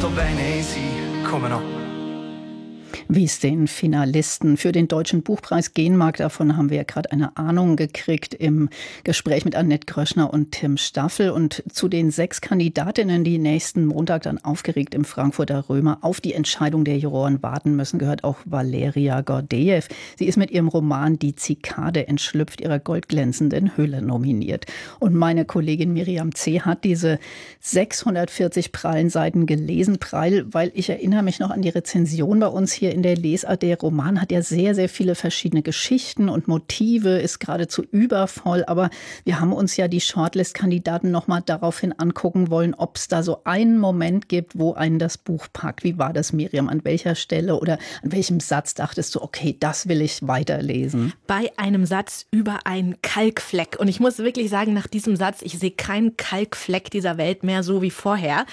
so bene, sì, come no. Wie es den Finalisten für den Deutschen Buchpreis gehen mag, davon haben wir ja gerade eine Ahnung gekriegt im Gespräch mit Annette Gröschner und Tim Staffel. Und zu den 6 Kandidatinnen, die nächsten Montag dann aufgeregt im Frankfurter Römer auf die Entscheidung der Juroren warten müssen, gehört auch Valeria Gordejew. Sie ist mit ihrem Roman Die Zikade entschlüpft ihrer goldglänzenden Hülle nominiert. Und meine Kollegin Miriam C. hat diese 640 prallen Seiten gelesen. Prall, weil ich erinnere mich noch an die Rezension bei uns hier in der Lesart. Der Roman hat ja sehr, sehr viele verschiedene Geschichten und Motive, ist geradezu übervoll. Aber wir haben uns ja die Shortlist-Kandidaten noch mal daraufhin angucken wollen, ob es da so einen Moment gibt, wo einen das Buch packt. Wie war das, Miriam? An welcher Stelle oder an welchem Satz dachtest du, okay, das will ich weiterlesen? Bei einem Satz über einen Kalkfleck. Und ich muss wirklich sagen, nach diesem Satz, ich sehe keinen Kalkfleck dieser Welt mehr so wie vorher.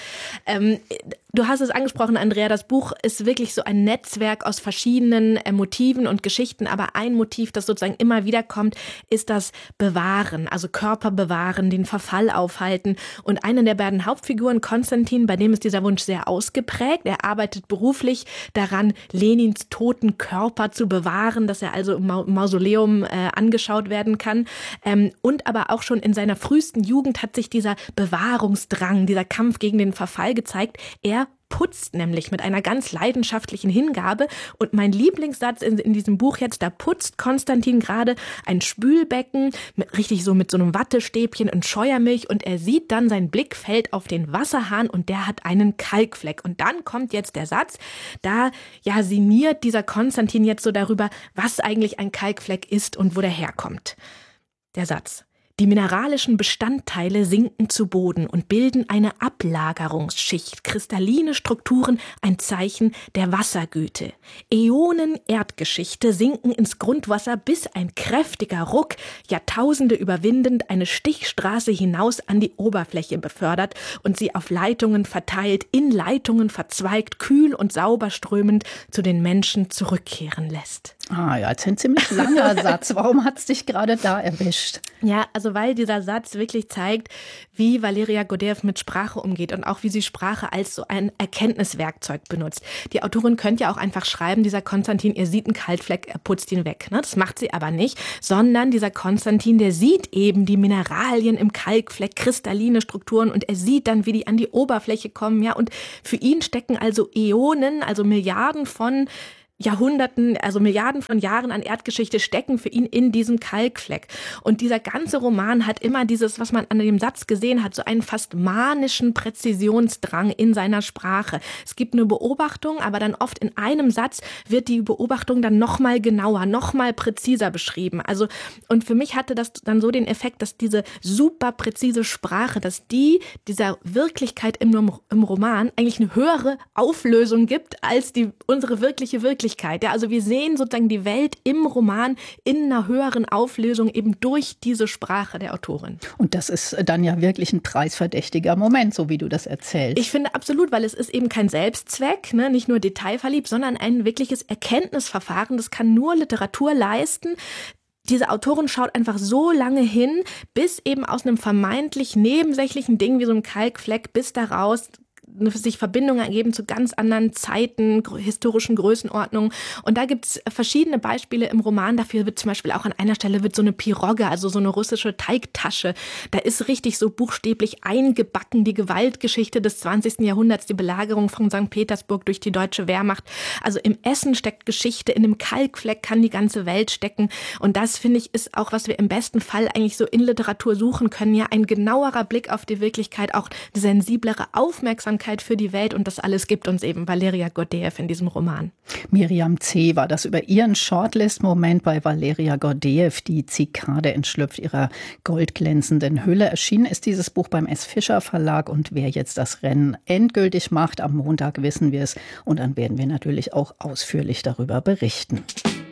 Du hast es angesprochen, Andrea, das Buch ist wirklich so ein Netzwerk aus verschiedenen Motiven und Geschichten, aber ein Motiv, das sozusagen immer wieder kommt, ist das Bewahren, also Körper bewahren, den Verfall aufhalten. Und eine der beiden Hauptfiguren, Konstantin, bei dem ist dieser Wunsch sehr ausgeprägt. Er arbeitet beruflich daran, Lenins toten Körper zu bewahren, dass er also im Mausoleum angeschaut werden kann. Und aber auch schon in seiner frühesten Jugend hat sich dieser Bewahrungsdrang, dieser Kampf gegen den Verfall gezeigt. Er putzt nämlich mit einer ganz leidenschaftlichen Hingabe. Und mein Lieblingssatz in diesem Buch jetzt, da putzt Konstantin gerade ein Spülbecken, richtig so mit so einem Wattestäbchen und Scheuermilch. Und er sieht dann, sein Blick fällt auf den Wasserhahn und der hat einen Kalkfleck. Und dann kommt jetzt der Satz, da sinniert dieser Konstantin jetzt so darüber, was eigentlich ein Kalkfleck ist und wo der herkommt. Der Satz: Die mineralischen Bestandteile sinken zu Boden und bilden eine Ablagerungsschicht, kristalline Strukturen, ein Zeichen der Wassergüte. Äonen Erdgeschichte sinken ins Grundwasser, bis ein kräftiger Ruck, Jahrtausende überwindend, eine Stichstraße hinaus an die Oberfläche befördert und sie auf Leitungen verteilt, in Leitungen verzweigt, kühl und sauber strömend zu den Menschen zurückkehren lässt. Ah ja, jetzt ein ziemlich langer Satz. Warum hat es dich gerade da erwischt? Ja, also weil dieser Satz wirklich zeigt, wie Valeria Gordejew mit Sprache umgeht und auch wie sie Sprache als so ein Erkenntniswerkzeug benutzt. Die Autorin könnte ja auch einfach schreiben, dieser Konstantin, ihr sieht einen Kalkfleck, er putzt ihn weg. Ne? Das macht sie aber nicht, sondern dieser Konstantin, der sieht eben die Mineralien im Kalkfleck, kristalline Strukturen, und er sieht dann, wie die an die Oberfläche kommen. Ja, und für ihn stecken also Äonen, also Milliarden von Jahrhunderten, also Milliarden von Jahren an Erdgeschichte stecken für ihn in diesem Kalkfleck. Und dieser ganze Roman hat immer dieses, was man an dem Satz gesehen hat, so einen fast manischen Präzisionsdrang in seiner Sprache. Es gibt eine Beobachtung, aber dann oft in einem Satz wird die Beobachtung dann nochmal genauer, nochmal präziser beschrieben. Also, und für mich hatte das dann so den Effekt, dass diese super präzise Sprache, dass dieser Wirklichkeit im Roman eigentlich eine höhere Auflösung gibt als unsere wirkliche Wirklichkeit. Ja, also wir sehen sozusagen die Welt im Roman in einer höheren Auflösung eben durch diese Sprache der Autorin. Und das ist dann ja wirklich ein preisverdächtiger Moment, so wie du das erzählst. Ich finde absolut, weil es ist eben kein Selbstzweck, ne, nicht nur detailverliebt, sondern ein wirkliches Erkenntnisverfahren. Das kann nur Literatur leisten. Diese Autorin schaut einfach so lange hin, bis eben aus einem vermeintlich nebensächlichen Ding wie so einem Kalkfleck, bis daraus sich Verbindungen ergeben zu ganz anderen Zeiten, historischen Größenordnungen. Und da gibt's verschiedene Beispiele im Roman. Dafür wird zum Beispiel auch an einer Stelle so eine Pirogge, also so eine russische Teigtasche. Da ist richtig so buchstäblich eingebacken die Gewaltgeschichte des 20. Jahrhunderts, die Belagerung von St. Petersburg durch die deutsche Wehrmacht. Also im Essen steckt Geschichte, in einem Kalkfleck kann die ganze Welt stecken. Und das, finde ich, ist auch, was wir im besten Fall eigentlich so in Literatur suchen können. Ja, ein genauerer Blick auf die Wirklichkeit, auch eine sensiblere Aufmerksamkeit für die Welt, und das alles gibt uns eben Valeria Gordejew in diesem Roman. Miriam C. war das über ihren Shortlist-Moment bei Valeria Gordejew. Die Zikade entschlüpft ihrer goldglänzenden Hülle. Erschienen ist dieses Buch beim S. Fischer Verlag, und wer jetzt das Rennen endgültig macht, am Montag wissen wir es, und dann werden wir natürlich auch ausführlich darüber berichten.